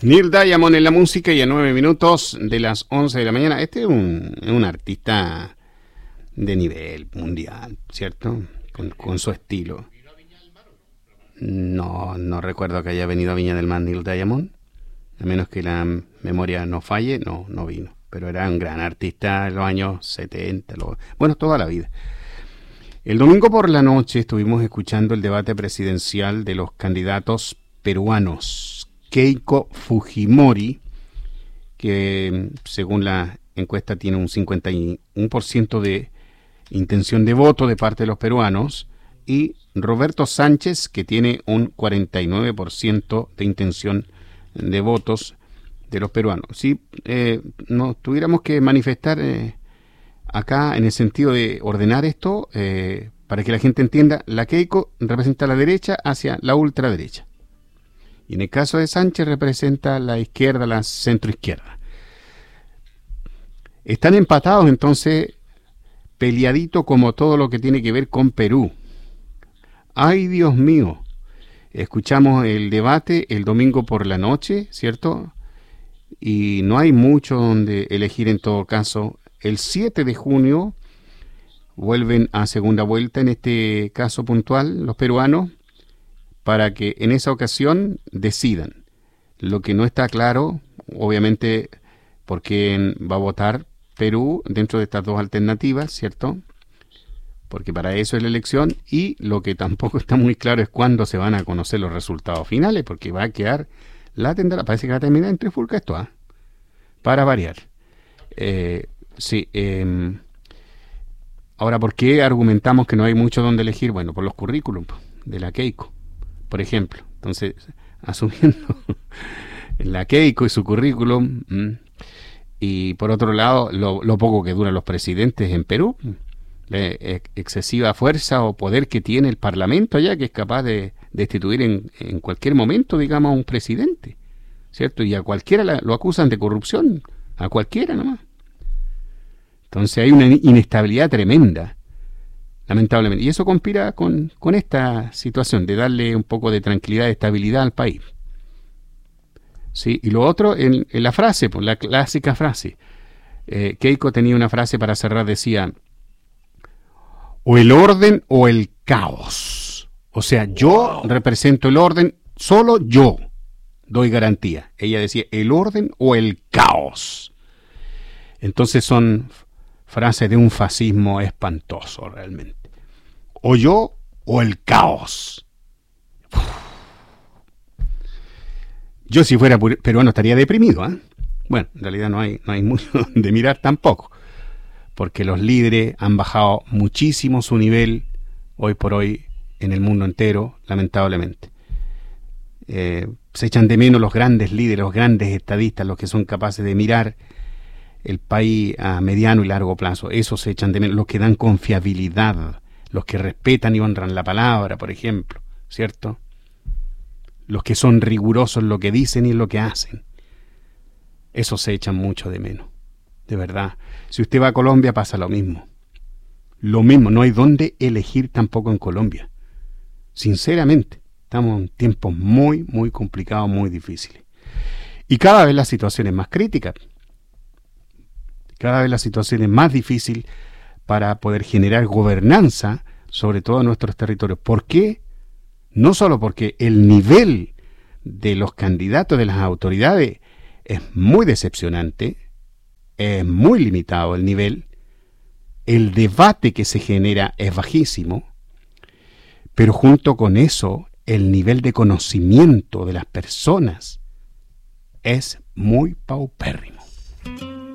Neil Diamond en la música y a 9 minutos de las 11 de la mañana. Este es un artista de nivel mundial, ¿cierto? Con su estilo. No recuerdo que haya venido a Viña del Mar Neil Diamond. A menos que la memoria no falle, no vino. Pero era un gran artista en los años 70, bueno, toda la vida. El domingo por la noche estuvimos escuchando el debate presidencial de los candidatos peruanos. Keiko Fujimori, que según la encuesta tiene un 51% de intención de voto de parte de los peruanos, y Roberto Sánchez, que tiene un 49% de intención de votos de los peruanos. Si nos tuviéramos que manifestar acá en el sentido de ordenar esto, para que la gente entienda, la Keiko representa la derecha hacia la ultraderecha. Y en el caso de Sánchez representa la izquierda, la centroizquierda. Están empatados entonces, peleadito como todo lo que tiene que ver con Perú. ¡Ay, Dios mío! Escuchamos el debate el domingo por la noche, ¿cierto? Y no hay mucho donde elegir en todo caso. El 7 de junio vuelven a segunda vuelta, en este caso puntual, los peruanos, para que en esa ocasión decidan. Lo que no está claro, obviamente, por quién va a votar Perú dentro de estas dos alternativas, ¿cierto? Porque para eso es la elección, y lo que tampoco está muy claro es cuándo se van a conocer los resultados finales, porque va a quedar parece que va a terminar en trifulca esto, para variar. Sí. Ahora, ¿por qué argumentamos que no hay mucho donde elegir? Bueno, por los currículums de la Keiko, por ejemplo. Entonces, asumiendo la Keiko y su currículum, y por otro lado, lo poco que duran los presidentes en Perú, la excesiva fuerza o poder que tiene el Parlamento allá, que es capaz de destituir en cualquier momento, digamos, a un presidente, ¿cierto? Y a cualquiera lo acusan de corrupción, a cualquiera nomás. Entonces hay una inestabilidad tremenda, lamentablemente. Y eso conspira con esta situación de darle un poco de tranquilidad y estabilidad al país. Sí, y lo otro, en la frase, pues, la clásica frase. Keiko tenía una frase para cerrar, decía: o el orden o el caos. O sea, yo represento el orden, solo yo doy garantía. Ella decía, el orden o el caos. Entonces son frases de un fascismo espantoso realmente. O yo o el caos. Yo, si fuera peruano, estaría deprimido, ¿eh? Bueno, en realidad no hay mucho de mirar tampoco, porque los líderes han bajado muchísimo su nivel hoy por hoy en el mundo entero, lamentablemente. Se echan de menos los grandes líderes, los grandes estadistas, los que son capaces de mirar el país a mediano y largo plazo. Esos se echan de menos, los que dan confiabilidad, los que respetan y honran la palabra, por ejemplo, ¿cierto? Los que son rigurosos en lo que dicen y en lo que hacen. Esos se echan mucho de menos, de verdad. Si usted va a Colombia pasa lo mismo. Lo mismo, no hay dónde elegir tampoco en Colombia. Sinceramente, estamos en tiempos muy, muy complicados, muy difíciles. Y cada vez la situación es más crítica. Cada vez la situación es más difícil para poder generar gobernanza, sobre todo en nuestros territorios. ¿Por qué? No solo porque el nivel de los candidatos, de las autoridades, es muy decepcionante, es muy limitado el nivel, el debate que se genera es bajísimo, pero junto con eso, el nivel de conocimiento de las personas es muy paupérrimo.